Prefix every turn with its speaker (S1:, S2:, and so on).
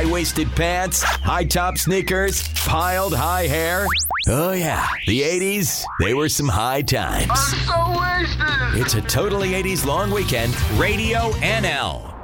S1: high-waisted pants, high-top sneakers, piled high hair. Oh yeah, the 80s, they were some high times.
S2: I'm so wasted.
S1: It's a totally 80s long weekend.
S3: Radio NL.